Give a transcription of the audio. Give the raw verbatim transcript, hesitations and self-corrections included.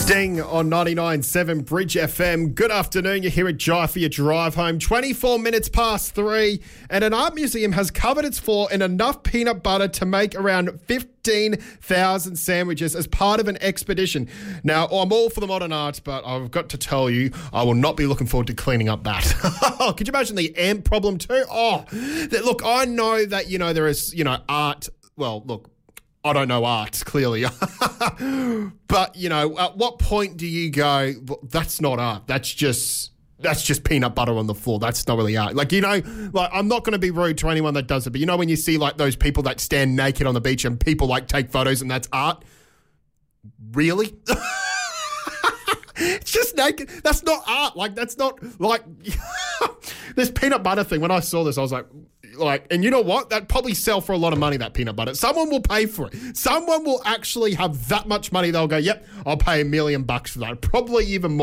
Sting on ninety-nine point seven Bridge F M. Good afternoon. You're here at Jai for your drive home. twenty-four minutes past three, and an art museum has covered its floor in enough peanut butter to make around fifteen thousand sandwiches as part of an expedition. Now, I'm all for the modern art, but I've got to tell you, I will not be looking forward to cleaning up that. Could you imagine the ant problem too? Oh, that, look, I know that, you know, there is, you know, art. Well, look, I don't know art, clearly. But, you know, at what point do you go, well, that's not art. That's just that's just peanut butter on the floor. That's not really art. Like, you know, like I'm not going to be rude to anyone that does it, but you know when you see like those people that stand naked on the beach and people like take photos and that's art? Really? It's just naked. That's not art. Like, that's not like this peanut butter thing. When I saw this, I was like, like, and you know what? That probably sell for a lot of money, that peanut butter. Someone will pay for it. Someone will actually have that much money. They'll go, yep, I'll pay a million bucks for that. Probably even more.